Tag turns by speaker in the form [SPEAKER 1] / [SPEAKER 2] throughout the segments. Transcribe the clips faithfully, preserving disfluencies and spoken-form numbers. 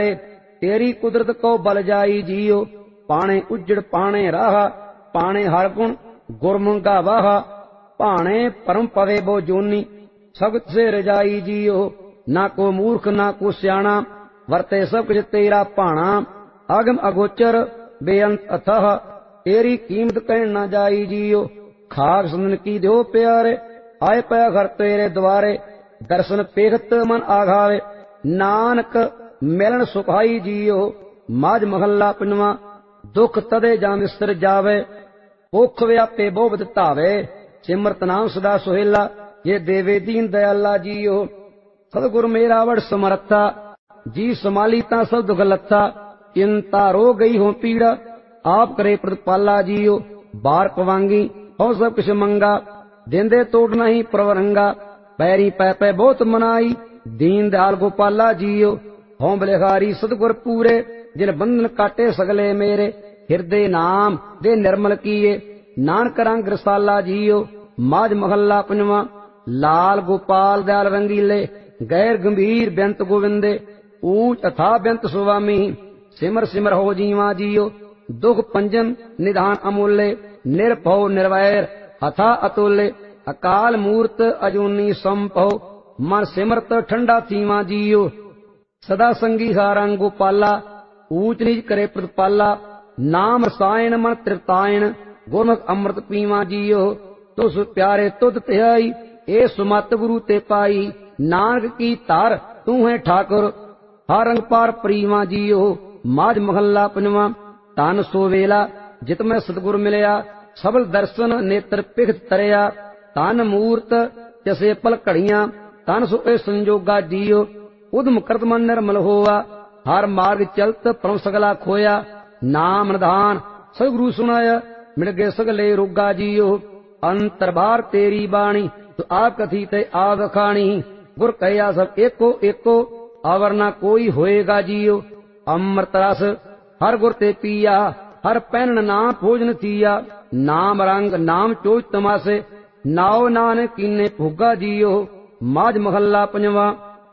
[SPEAKER 1] प्यारे तेरी कुदरत को बल जाई जियो। पाणे उजड़ पाणे राह पाणे हर गुण गुरमुंगा वाह भाणे परम पवे बो जोनी सगत से रजाई जियो। ना को मूर्ख ना को स्याणा वरते सब कुछ तेरा भाणा आगम अगोचर बेअंत अथह तेरी कीमत कहन ना जाई जियो। खाक संदन की दो प्यारे आए पया घर तेरे द्वारे दर्शन पेखत मन आघावे नानक मिलन सुखाई जियो। माज महला पंजवा दुख तदे जा मिस्र जावे भुख व्यापे बोबत धावे सिमरत नाम सदा सुहेला ये देवे दीन दयाला जियो। सतगुर मेरा वड़ समर्था जी संभाली ता सब दुख लथा चिंता रो गई हो पीड़ा आप करे प्रतिपाला जियो। बार पवांगी हो सब कुछ मंगा देंदे तोड़ नहीं प्रवरंगा पैरी पै पै बहुत मनाई दीन दयाल गोपाला जियो। हों बलिहारी सतगुर पूरे जिन बंधन काटे सगले मेरे हृदय नाम दे निर्मल किए नानक रंग रसाला जियो। माज महला पंजवा लाल गोपाल दयाल रंगीले गैर गंभीर बेंत गोविंदे ऊंच अथा बेंत सुवामी सिमर सिमर हो जीवा जियो। दुख पंजन निधान अमूल्य निर्भव निर्वैर हथा अतुल्य अकाल मूर्त अजूनी संभव मन सिमरत ठंडा थीवा जियो। सदा संगी हारंग गोपाला ऊंच नीच करे प्रतिपाला नाम रसायन मन तृप्तायन गुरमुख अमृत पीवा जियो। तो सु प्यारे तुद त्याई ए सुमत गुरु ते पाई नानक की तार तू है ठाकुर हर रंग पार प्रीवा जियो। माज महला पंजवा तन सो वेला जित मैं सतगुर मिलया सबल दर्शन नेत्र पिखत तरया तन मूर्त जसे पल घड़िया तन सो ए संजोगा जियो। उदम करत मन निर्मल होवा हर मार्ग चलत परम सगला खोया नाम निधान सतगुरु सुनाया मिल गए सगले रोगा जियो। अंतरबार तेरी बाणी तो आप कथी ते आग खानी गुर कया सब एको एको आवर ना कोई होएगा जियो। अमृत रस हर गुर ते पिया हर पहन नाम भोजन थिया नाम रंग नाम चोच तमासे नाव नान कीने भोगा जियो। माज महला पंजवा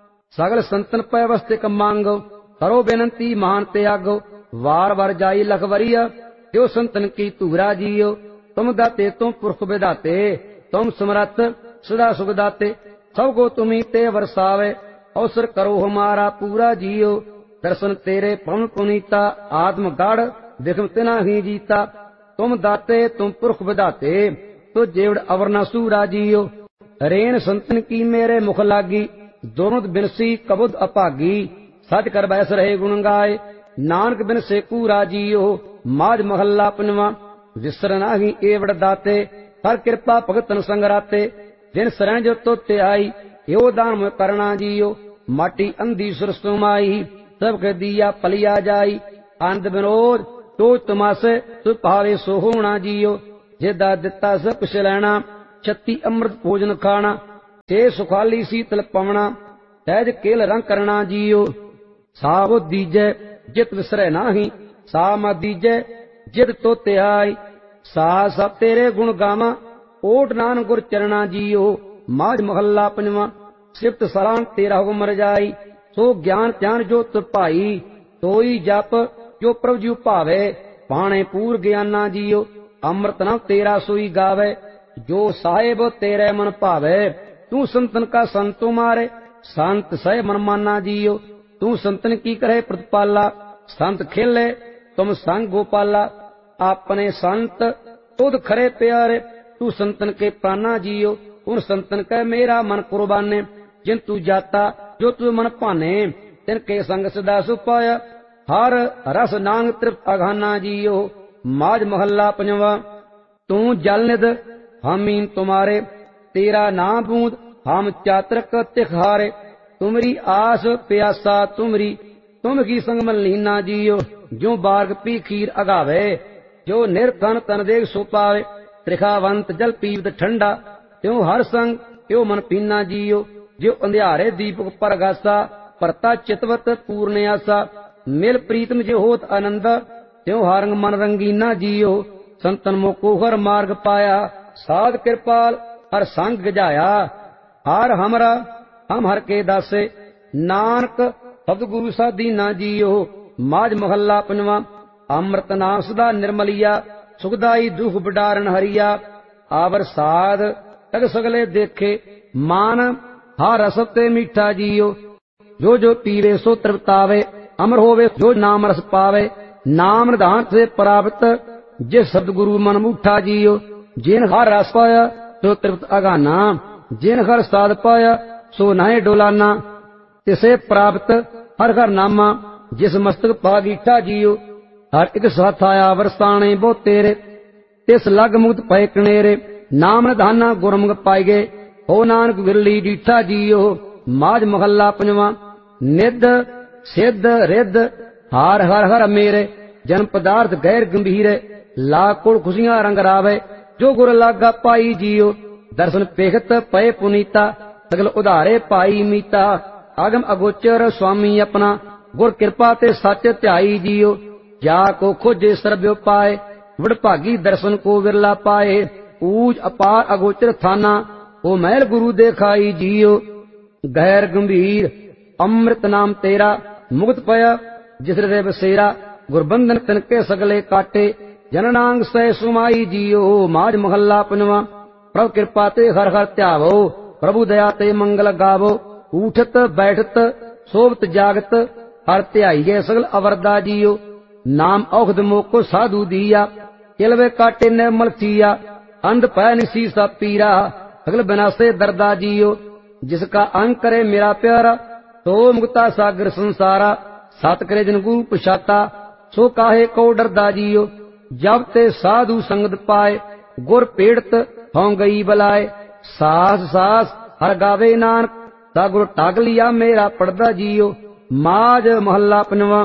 [SPEAKER 1] सगल संतन पै वस्तिक मांगो करो बेनंती महान त्यागो वार वार जाई लखवरिया त्यो संतन की तुहरा जियो। तुम दाते तुम पुरख विधाते तुम समरथ सदा सुख दाते सबको तुम्ही ते वर्षावे अवसर करो हमारा पूरा जियो। दर्शन तेरे पवन पुनीता आत्म गाढ़ दिखम तिना ही जीता तुम दाते तुम पुरख विधाते तो जेवड़ अवरना सूरा जियो। रेन संतन की मेरे मुख लागी दोनों बिनसी कबुद अभागी सच कर बैस रहे गुण गाए नानक बिन से कूरा जियो। माज महला पंजवा विसर नाही एवड़ दाते हर कृपा भगतन संगराते जिन शरण जो तोते आई यो दान में करना जियो। माटी अंधी सुर सुमाई सबके दिया पलिया जाई आनंद विनोद तो तमासे तु भावे सो होना जियो। जेदा दिता सब कुछ लेना छत्ती अमृत भोजन खाना ते सुखाली शीतल पवना सहज केल रंग करना जियो। साबो दीजै जित विसरै नाही सा मा दीजै जित तोते आई सा सब तेरे गुण गावा ओट नान गुर चरना जियो। माज महला पंजवा सिफत सलाम तेरा हुक्म रजाई सो ज्ञान त्यान जो तुर भाई सोई जप जो प्रभु जी भावे पाणे पूर ज्ञाना जियो। अमृत नाम तेरा सोई गावे जो साहेब तेरे मन भावे तू संतन का संतो मारे संत सह मन माना जियो। तू संतन की करे प्रतिपाला संत खेले तुम संग गोपाला अपने संत तुद खरे प्यारे तू संतन के प्राणा जियो। उन संतन के मेरा मन कुर्बाने जिन तू जाता जो तू मन पाने तिनके संग सदा सुपाया हर रस नांग तृप्त अघाना जियो। माज महला पंजवा तू जल निध हम इन तुम्हारे तेरा नाम बूंद हम चात्रक तिखारे तुमरी आस प्यासा तुमरी तुम की संग मन लीना जियो। जो बार्ग पी खीर अगावे जो निर्धन तन देख सो पावे त्रिखावंत जल पीवत ठंडा त्यों हर संग त्यो मन पीना जियो। जो अंधियारे दीपक परगासा परता चितवत पूर्ण आसा मिल प्रीतम जो होत आनंद त्यों हारंग मन रंगीना जियो। संतन मोको हर मार्ग पाया साध कृपाल हर संग गजाया हर हमरा हम हर के दासे नानक ਸਬਦ ਗੁਰੂ ਸਾਧੀ ਨਾ ਜੀਓ। ਮਾਝ ਮਹੱਲਾ ਪੰਜਵਾਂ। ਅੰਮ੍ਰਿਤ ਨਾਮ ਸਦਾ ਨਿਰਮਲੀਆ, ਸੁਖਦਾਈ ਦੁਖ ਬਿਡਾਰਨ ਹਰੀਆ। ਆਵਰ ਸਾਧ ਤਗ ਸਗਲੇ ਦੇਖੇ, ਮਾਨ ਹਰ ਰਸ ਤੇ ਮੀਠਾ ਜੀਓ। ਜੋ ਜੋ ਪੀਵੇ ਸੋ ਤ੍ਰਿਪਤਾਵੇ, ਅਮਰ ਹੋਵੇ ਜੋ ਨਾਮ ਰਸ ਪਾਵੇ। ਨਾਮ ਨਿਧਾਨ ਸੇ ਪ੍ਰਾਪਤ, ਜਿਸ ਸਬਦ ਗੁਰੂ ਮਨ ਮੂਠਾ ਜੀਓ। ਜਿਨ ਹਰ ਰਸ ਪਾਇਆ ਸੋ ਤ੍ਰਿਪਤ ਅਗਾਨਾ, ਜਿਨ ਹਰ ਸਾਧ ਪਾਇਆ ਸੋ ਨਾਹੇ ਡੋਲਾਨਾ। ਤਿਸੇ ਪ੍ਰਾਪਤ ਹਰ ਹਰ ਨਾਮਾ, ਜਿਸ ਮਸਤਕ ਪਾ ਗੀਠਾ ਜੀਓ। ਹਰ ਇੱਕ ਸਾਥ ਆਇਆ ਵਰਸਾਣੇ ਬਹੁ ਤੇਰੇ, ਤਿਸ ਲਗ ਮੁਕਤ ਪਏ ਕਨੇਰੇ। ਨਾਮ ਨਿਧਾਨਾ ਗੁਰਮੁਖ ਪਾਈ ਗਏ, ਹੋ ਨਾਨਕ ਵਿਰਲੀ ਡੀਠਾ ਜੀਓ। ਮਾਝ ਮਹੱਲਾ ਪੰਜਵਾਂ। ਨਿੱਧ ਸਿੱਧ ਰਿੱਧ ਹਾਰ ਹਰ ਹਰ ਮੇਰੇ, ਜਨ ਪਦਾਰਥ ਗੈਰ ਗੰਭੀਰੇ। ਲਾ ਕੁਲ ਖੁਸ਼ੀਆਂ ਰੰਗ ਰਾਵੇ, ਜੋ ਗੁਰ ਲਾਗਾ ਪਾਈ ਜੀਓ। ਦਰਸ਼ਨ ਪੇਖਤ ਪਏ ਪੁਨੀਤਾ, ਸਗਲ ਉਧਾਰੇ ਪਾਈ ਮੀਤਾ। ਆਗਮ ਅਗੋਚਰ ਸੁਆਮੀ ਆਪਣਾ, ਗੁਰ ਕਿਰਪਾ ਤੇ ਸੱਚ ਧਿਆਈ ਜੀਓ। ਜਾ ਕੋ ਖੋਜੇ ਸਰਬਿਓ ਪਾਏ, ਵਡਭਾਗੀ ਦਰਸ਼ਨ ਕੋ ਵਿਰਲਾ ਪਾਏ। ਊਜ ਅਪਾਰ ਅਗੋਚਰ ਥਾਨਾ, ਉਹ ਮਹਿਲ ਗੁਰੂ ਦੇਖਾਈ ਜੀਓ। ਗੈਰ ਗੰਭੀਰ ਅੰਮ੍ਰਿਤ ਨਾਮ ਤੇਰਾ, ਮੁਕਤ ਪਿਆ ਜਿਸ ਹਿਰਦੇ ਬਸੇਰਾ। ਗੁਰਬੰਧਨ ਤਿਨਕੇ ਸਗਲੇ ਕਾਟੇ, ਜਨਨਾਂਗ ਸਹਿ ਸੁਮਾਈ ਜੀਓ। ਮਾਝ ਮਹੱਲਾ ਪੰਜਵਾਂ। ਪ੍ਰਭ ਕਿਰਪਾ ਤੇ ਹਰ ਹਰ ਧਿਆਵੋ, ਪ੍ਰਭੂ ਦਇਆ ਤੇ ਮੰਗਲ ਗਾਵੋ। ਊਠਤ ਬੈਠਤ ਸੋਵਤ ਜਾਗਤ, ਹਰ ਧਿਆਈਏ ਸਗਲ ਅਵਰਦਾ ਜੀਓ। ਨਾਮ ਔਖਦ ਮੋਕੋ ਸਾਧੂ ਦੀਆ, ਕਿਲਵੇ ਕਾਟੇ ਨਿਰਮਲ ਥੀਆ। ਅੰਧ ਪੈ ਨਿਸੀ ਸਭ ਪੀਰਾ, ਸਗਲ ਬਿਨਾਸੇ ਦਰਦਾ ਜੀਓ। ਜਿਸ ਕਾ ਅੰਗ ਕਰੇ ਮੇਰਾ ਪਿਆਰਾ, ਸੋ ਮੁਕਤਾ ਸਾਗਰ ਸੰਸਾਰਾ। ਸਤ ਕਰੇ ਜਨ ਗੁਰੂ ਪਛਾਤਾ, ਸੋ ਕਾਹੇ ਕੋ ਡਰਦਾ ਜੀਓ। ਜਬ ਤੇ ਸਾਧੂ ਸੰਗਤ ਪਾਏ, ਗੁਰ ਪੀੜਤ ਹੋਂ ਗਈ ਬਲਾਏ। ਸਾਸ ਸਾਸ ਹਰ ਗਾਵੇ ਨਾਨਕ, ਤਾ ਗੁਰ ਟਾਕ ਲਿਆ ਮੇਰਾ ਪੜਦਾ ਜੀਓ। ਮਾਝ ਮਹੱਲਾ ਪੰਜਵਾਂ।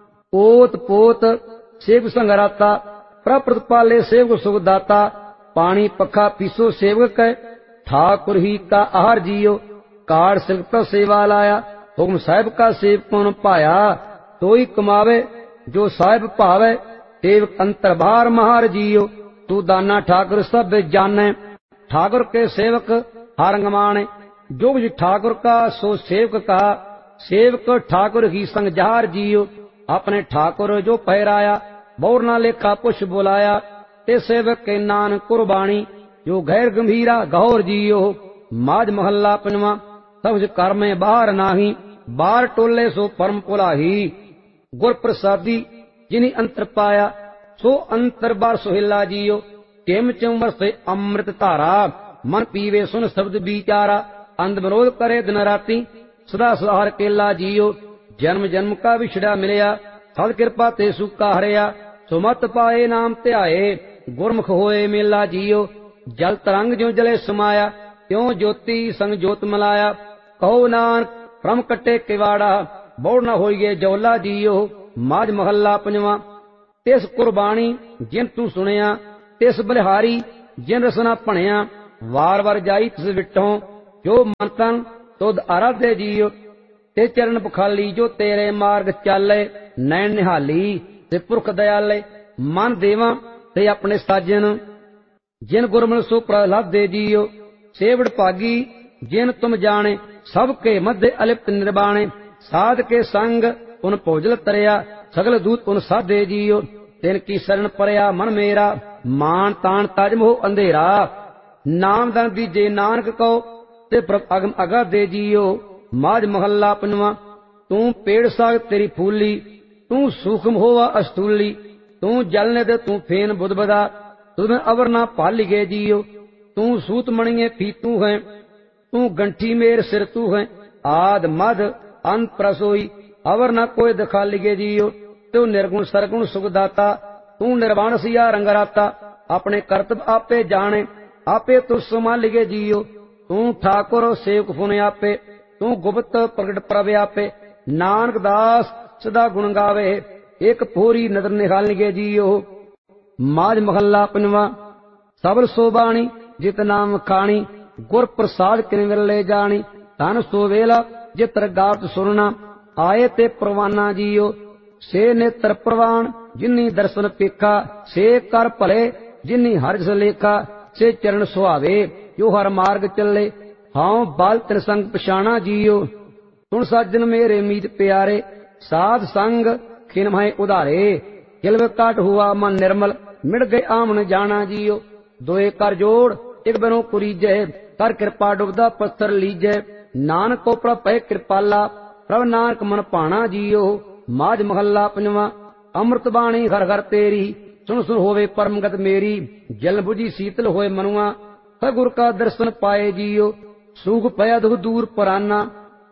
[SPEAKER 1] ਪੋਤ ਪੋਤ ਸੇਵ ਸੰਗਰਾਤਾ, ਪ੍ਰਭ ਪ੍ਰਤਪਾਲੇ ਸੇਵਕ ਸੁਖ ਦਾਤਾ। ਪਾਣੀ ਪੱਖਾ ਪੀਸੋ ਸੇਵਕ ਕੈ, ਠਾकुर ही का आहार जियो। कार सिलक सेवा लाया, हुक्म साहिब का सेव कौन पाया। तोई कमावे जो साहिब भावे, सेवक अंतर बाहर महार जियो। तू दाना ठाकुर सब जाने, ठाकुर के सेवक हर अंगमाने। जो कुछ ठाकुर का सो सेवक का, सेवक ठाकुर ही संग जहार जियो। अपने ठाकुर जो पहराया, बौर ना लेखा पुछ बुलाया। ते सेवक के नान कुर्बानी, जो गैर गंभीरा गौर जियो। माझ महल्ला पंजवा। सब कर्म बाहर नाही, बार टोले सो परम पुलाही। गुर प्रसादी जिनी अंतर पाया, सो अंतर बार सुहिला जियो। किम चुमर से अमृत धारा, मन पीवे सुन शब्द विचारा। अंध विरोध करे दिन राती, सदा सहार केला जियो। जन्म जन्म का विछड़ा मिलया, सद कृपा ते सुका हरिया। सुमत पाए नाम ध्याए, गुरमुख होए मेला जियो। जल तरंग जो जले समाया, त्यों ज्योति संग जोत मलाया। कहो नानक भ्रम कटे किवाड़ा, बौड़ न होइए जौला जियो। माझ महल्ला पंजवा। तिस कुर्बानी जिन तू सुनिया, तिस बलिहारी जिन रसना भणिया। वार वार जाई तिस विठों, जो मन तन तुद आराधे जियो। ते चरण पखाली जो तेरे मार्ग चाले, नैन निहाली ते पुरख दयाले। मन देवा ते अपने साजन, जिन गुरमल सो प्रहलाद दे जियो। सेवड़ भागी जिन तुम जाने, सबके मध्य अलिप्त निर्बाणे। साध के संग उन भोजल तरया, सगल दूत उन साधे जियो। तिन की शरण परया मन मेरा, मान तान ताज मोह अंधेरा। नाम दान दीजे नानक को, ते प्रभ अगम अगा दे जियो। माझ महल्ला पंजवा। तू पेड़ साग तेरी फूली, तू सूखम होवा अस्तूली। तू जल ने दे तू फेन बुध बदा, तुम अवर ना पाली गे जियो। तू सूत मणिये फी तू है, तू गंठी मेर सिर तू है। आद मध अंत प्रसोई, अवर ना कोई दिखाली गे जियो। तू निर्गुण सरगुण सुखदाता, तू निर्वाण सिया रंगराता। अपने कर्तव्य आपे जाने, आपे तू संभाली गे जियो। तू ठाकुर सेवक फुने आपे, तू गुप्त प्रगट प्रभ आपे। नानक दास सदा गुण गावे, एक पूरी नदर निहाल गे जियो। माझ महल्ला पंजवा। सबल सोबाणी जित नाम खाणी, गुर प्रसाद किन विरले जानी। धन सो वेला जित गावत सुनना, आए ते परवाना जियो। से नेत्र प्रवान जिन्नी दर्शन पेखा, से कर भले जिन्नी हर जस लेखा। से चरण सुहावे जो हर मार्ग चले, हाउ बाल तिन संग पछाणा जियो। ਸੁਣ ਸਾਜਨ ਮੇਰੇ ਮੀਤ ਪਿਆਰੇ, ਸਾਧ ਸੰਗ ਖਿਨ ਮਹਿ ਉਧਾਰੇ। ਕਿਲਵ ਕਾਟ ਹੁਆ ਮਨ ਨਿਰਮਲ, ਮਿੜ ਗਏ ਆਮਣ ਜਾਣਾ ਜੀਓ। ਦੋਏ ਕਰ ਜੋੜ ਇਕ ਬਿਨੋ ਕੁਰੀਜੈ, ਕਰ ਕਿਰਪਾ ਡੁਬਦਾ ਪੱਥਰ ਲੀਜੈ। ਨਾਨਕ ਕੋ ਪ੍ਰਭ ਭੈ ਕਿਰਪਾਲਾ, ਪ੍ਰਭ ਨਾਨਕ ਮਨ ਭਾਣਾ ਜੀਓ। ਮਾਝ ਮਹੱਲਾ ਪੰਜਵਾਂ। ਅੰਮ੍ਰਿਤ ਬਾਣੀ ਹਰ ਹਰ ਤੇਰੀ, ਸੁਣ ਸੁਣ ਹੋਵੇ ਪਰਮਗਤ ਮੇਰੀ। ਜਲ ਬੁਝੀ ਸੀਤਲ ਹੋਏ ਮਨੁਆ, ਸਤਿਗੁਰ ਕਾ ਦਰਸ਼ਨ ਪਾਏ ਜੀਓ। ਸੂਖ ਪਿਆ ਦੁਖ ਦੂਰ ਪਰਾਨਾ,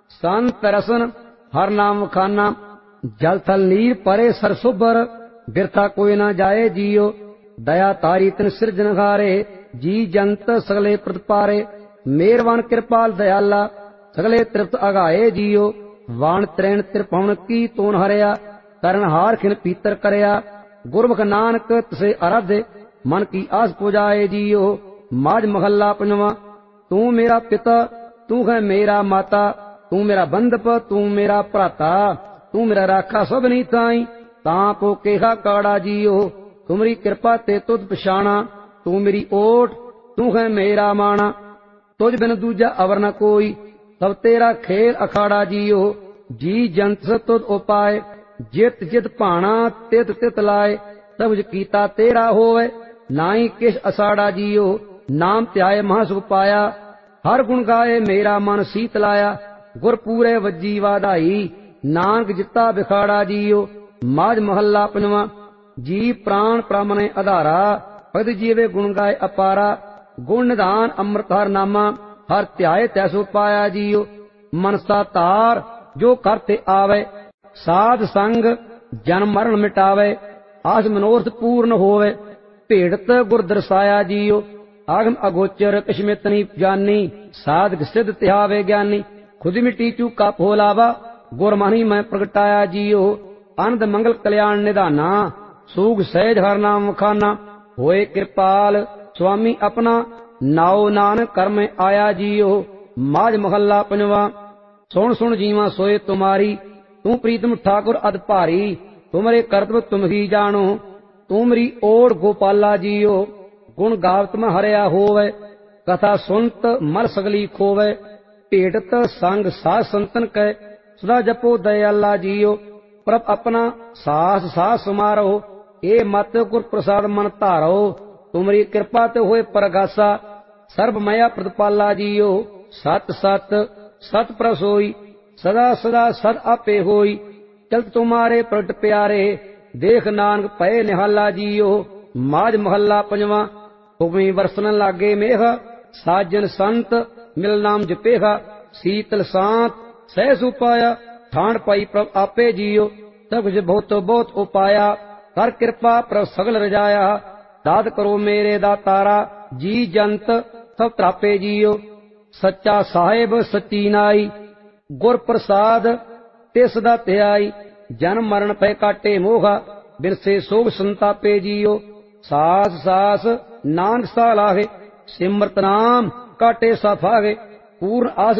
[SPEAKER 1] ਸੰਤ ਰਸਨ ਹਰ ਨਾਮ ਖਾਨਾ। ਜਲ ਥਲ ਨੀਰ ਪਰੇ ਸਰਸੁਭਰ, ਬਿਰਥਾ ਕੋਈ ਨਾ ਜਾਏ ਜੀਓ। ਦਇਆ ਤਾਰੀ ਤਿਨ ਸਿਰਜਣਹਾਰੇ, ਜੀ ਜੰਤ ਸਗਲੇ ਪ੍ਰਤਪਾਰੇ। ਮਿਹਰਬਾਨ ਕਿਰਪਾਲ ਦਇਆਲਾ, ਸਗਲੇ ਤ੍ਰਿਪਤ ਅਗਾਏ ਜੀਓ। ਵਾਣ ਤਰੈਣ ਤਿਰਪਵਨ ਕੀ ਤੋਨ ਹਰਿਆ, ਕਰਨ ਹਾਰ ਖਿਨ ਪੀਤਰ ਕਰਿਆ। ਗੁਰਮੁਖ ਨਾਨਕ ਤਸੇ ਅਰਾਧੇ, ਮਨ ਕੀ ਆਸ ਪੁਜਾਏ ਜੀਓ। ਮਾਝ ਮਹੱਲਾ ਪੰਜਵਾਂ। ਤੂੰ ਮੇਰਾ ਪਿਤਾ, ਤੂੰ ਹੈ ਮੇਰਾ ਮਾਤਾ। ਤੂੰ ਮੇਰਾ ਬੰਧਪ, ਤੂੰ ਮੇਰਾ ਭਰਾਤਾ। ਤੂੰ ਮੇਰਾ ਰਾਖਾ ਸਭਨੀ ਤਾਈ, ਤਾਂ ਕੋ ਕਿਹਾ ਕਾੜਾ ਜੀਓ। ਤੁਮਰੀ ਕਿਰਪਾ ਤੇ ਤੁਧ ਪਛਾਣਾ, ਤੂੰ ਮੇਰੀ ਓਟ, ਤੂੰ ਹੈ ਮੇਰਾ ਮਾਣਾ। ਤੁਝ ਬਿਨ ਦੂਜਾ ਅਵਰ ਨ ਕੋਈ, ਸਭ ਤੇਰਾ ਖੇਲ ਅਖਾੜਾ ਜੀਓ। ਜੀ ਜੰਤ ਸਭ ਤੁਧ ਉਪਾਏ, ਜਿਤ ਜਿਤ ਭਾਣਾ ਤਿਤ ਤਿਤ ਲਾਏ। ਸਭ ਕੁਝ ਕੀਤਾ ਤੇਰਾ ਹੋਵੇ, ਨਾਹੀ ਕਿਛ ਅਸਾੜਾ ਜੀਓ। ਨਾਮ ਧਿਆਏ ਮਹਾ ਸੁਖ ਪਾਇਆ, ਹਰ ਗੁਣ ਗਾਏ ਮੇਰਾ ਮਨ ਸੀਤ ਲਾਇਆ। ਗੁਰ ਪੂਰੇ ਵੱਜੀ ਵਾਧਾਈ, ਨਾਨਕ ਜਿੱਤਾ ਵਿਖਾੜਾ ਜੀਓ। ਮਾਝ ਮਹੱਲਾ ਪੰਜਵਾਂ। ਜੀ ਪ੍ਰਾਣ ਪ੍ਰਮ ਨੇ ਆਧਾਰਾ, ਭਗਤ ਜੀਵੇ ਗੁਣ ਗਾਏ ਅਪਾਰਾ। ਗੁਣ ਨਿਧਾਨ ਅੰਮ੍ਰਿਤ ਹਰ ਨਾਮਾ, ਹਰ ਧਿਆਏ ਤੈਸੋ ਪਾਇਆ ਜੀਓ। ਮਨਸਾ ਤਾਰ ਜੋ ਕਰ ਤੇ ਆਵੇ, ਸਾਧ ਸੰਗ ਜਨਮ ਮਰਨ ਮਿਟਾਵੇ। ਆਸ ਮਨੋਰਥ ਪੂਰਨ ਹੋਵੇ, ਭੇੜਤ ਗੁਰ ਦਰਸਾਇਆ ਜੀਓ। ਆਗਮ ਅਗੋਚਰ ਕਸ਼ਮਿਤ ਨੀ ਜਾਨੀ, ਸਾਧਕ ਸਿੱਧ ਧਿਆਵੇ ਗਿਆਨੀ। ਖੁਦ ਮਿੱਟੀ ਚੂਕਾ ਫੋਲਾਵਾ, ਗੁਰ ਮਨਿ ਮੈਂ ਪ੍ਰਗਟਾਇਆ ਜੀਓ। ਆਨੰਦ ਮੰਗਲ ਕਲਿਆਣ ਨਿਧਾਨਾ, ਸੂਖ ਸਹਿਜ ਹਰ ਨਾਮ ਖਾਨਾ। ਹੋਏ ਕਿਰਪਾਲ ਸੁਆਮੀ ਆਪਣਾ, ਨਾਉ ਨਾਨਕ ਕਰਮ ਆਇਆ ਜੀਓ। ਮਾਝ ਮਹੱਲਾ ਪੰਜਵਾਂ। ਸੁਣ ਸੁਣ ਜੀਵਾਂ ਸੋਏ ਤੁਮਾਰੀ, ਤੂੰ ਪ੍ਰੀਤਮ ਠਾਕੁਰ ਅਦ ਭਾਰੀ। ਤੁਮਰੇ ਕਰਤਵ ਤੁਮ ਹੀ ਜਾਣੋ, ਤੂੰ ਮੇਰੀ ਓੜ ਗੋਪਾਲਾ ਜੀਓ। ਗੁਣ ਗਾਵਤ ਮੈਂ ਹਰਿਆ ਹੋਵੇ, ਕਥਾ ਸੁਨਤ ਮਲ ਸਗਲੀ ਖੋਵੇ। ਭੇਟਤ ਸੰਗ ਸਾਧ ਸੰਤਨ ਕੈ, ਸਦਾ ਜਪੋ ਦਇਆਲਾ ਜੀਓ। ਪ੍ਰਭ ਆਪਣਾ ਸਾਸ ਸਾਸ ਸਮਾਰੋ, ਇਹ ਮਤ ਗੁਰ ਪ੍ਰਸਾਦ ਮਨ ਧਾਰੋ। ਤੁਮਰੀ ਕਿਰਪਾ ਤੇ ਹੋਏ ਪਰਗਾਸਾ, ਸਰਬ ਮਇਆ ਪ੍ਰਤਪਾਲਾ ਜੀਓ। ਸਤ ਸਤ ਸਤ ਪ੍ਰਭ ਸੋਈ, ਸਦਾ ਸਦਾ ਸਦ ਆਪੇ ਹੋਈ। ਚਲਤ ਤੁਮਾਰੇ ਪ੍ਰਗਟ ਪਿਆਰੇ, ਦੇਖ ਨਾਨਕ ਪਏ ਨਿਹਾਲਾ ਜੀਓ। ਮਾਝ ਮਹੱਲਾ ਪੰਜਵਾਂ। ਹੁਕਮੀ ਵਰਸਨ ਲਾਗੇ ਮੇਘ, ਸਾਜਨ ਸੰਤ ਮਿਲ ਨਾਮ ਜਪੇਗਾ। ਸੀਤਲ ਸਾਤ ਸਹਿ ਸੁਪਾਇਆ, ਠਾਣ ਪਾਈ ਪ੍ਰਭ ਆਪੇ ਜੀਓ। ਸਭ ਕੁਝ ਬਹੁਤ ਬਹੁਤ ਉਪਾਇਆ, ਕਰ ਕਿਰਪਾ ਪ੍ਰਭ ਸਗਲ ਰਜਾਇਆ। ਦਾਤ ਕਰੋ ਮੇਰੇ ਦਾਤਾਰਾ, ਜੀ ਜੰਤ ਸਭ ਤਰਾਪੇ ਜੀਓ। ਸੱਚਾ ਸਾਹਿਬ ਸੱਚੀ ਨਾਈ, ਗੁਰ ਪ੍ਰਸਾਦ ਤਿਸ ਦਾ ਧਿਆਈ। ਜਨਮ ਮਰਨ ਪੈ ਕਾਟੇ ਮੋਹਾ, ਬਿਰਸੇ ਸੋਗ ਸੰਤਾਪੇ ਜੀਓ। ਸਾਸ ਸਾਸ ਨਾਨਕ ਸਾ ਲਾਗੇ, ਸਿਮਰਤ ਨਾਮ ਕਾਟੇ ਸਾਫਾਗੇ। ਪੂਰਨ ਆਸ